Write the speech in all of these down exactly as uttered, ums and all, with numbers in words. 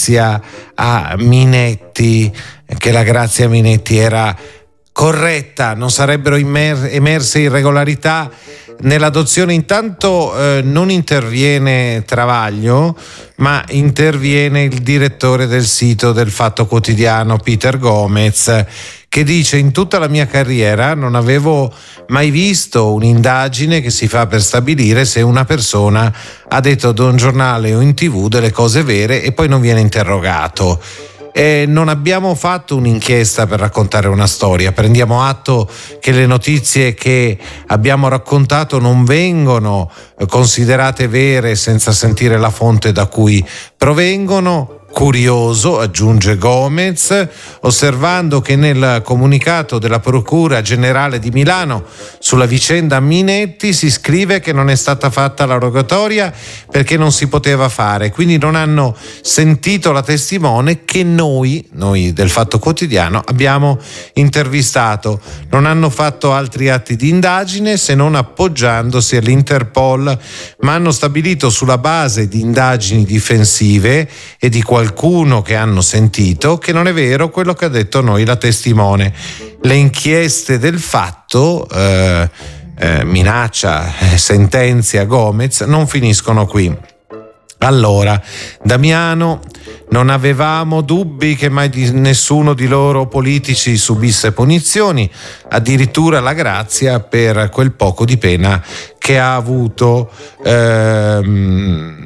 grazia a Minetti, che la grazia a Minetti era corretta, non sarebbero immer- emerse irregolarità nell'adozione. Intanto eh, non interviene Travaglio, ma interviene il direttore del sito del Fatto Quotidiano, Peter Gomez, che dice: in tutta la mia carriera non avevo mai visto un'indagine che si fa per stabilire se una persona ha detto da un giornale o in tv delle cose vere e poi non viene interrogato. E non abbiamo fatto un'inchiesta per raccontare una storia, prendiamo atto che le notizie che abbiamo raccontato non vengono considerate vere senza sentire la fonte da cui provengono. Curioso, aggiunge Gomez, osservando che nel comunicato della Procura Generale di Milano sulla vicenda Minetti si scrive che non è stata fatta la rogatoria perché non si poteva fare, quindi non hanno sentito la testimone che noi, noi del Fatto Quotidiano, abbiamo intervistato. Non hanno fatto altri atti di indagine se non appoggiandosi all'Interpol, ma hanno stabilito sulla base di indagini difensive e di qualcuno che hanno sentito che non è vero quello che ha detto noi la testimone. Le inchieste del Fatto, eh, eh, minaccia, eh, sentenzia Gomez, non finiscono qui. Allora, Damiano, non avevamo dubbi che mai di nessuno di loro politici subisse punizioni, addirittura la grazia per quel poco di pena che ha avuto. Ehm,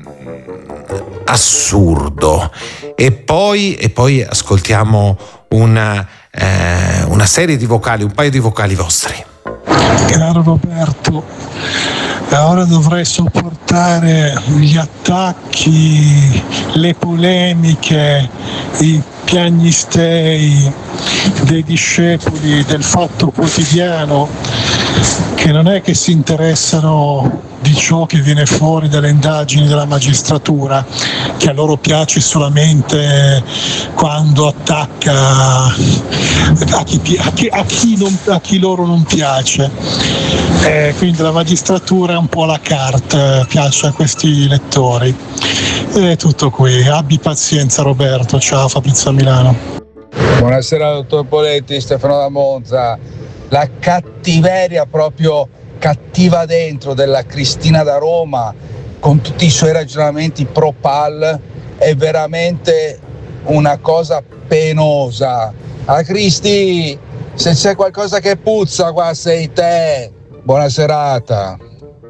assurdo. E poi, e poi ascoltiamo una, eh, una serie di vocali, un paio di vocali vostri. Caro Roberto, ora dovrei sopportare gli attacchi, le polemiche, i piagnistei dei discepoli del Fatto Quotidiano, che non è che si interessano di ciò che viene fuori dalle indagini della magistratura, che a loro piace solamente quando attacca a chi, a chi, a chi, non, a chi loro non piace. Eh, quindi la magistratura è un po' la carte, piace a questi lettori. È tutto qui, abbi pazienza Roberto, ciao Fabrizio Milano. Buonasera dottor Poletti, Stefano da Monza. La cattiveria proprio cattiva dentro della Cristina da Roma, con tutti i suoi ragionamenti pro P A L, è veramente una cosa penosa. A Cristi, se c'è qualcosa che puzza qua sei te. Buona serata.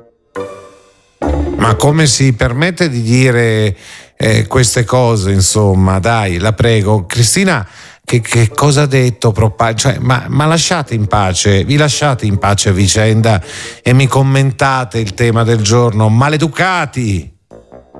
Ma come si permette di dire eh, queste cose, insomma, dai, la prego. Cristina, Che, che cosa ha detto? Cioè, ma, ma lasciate in pace, vi lasciate in pace a vicenda e mi commentate il tema del giorno, maleducati!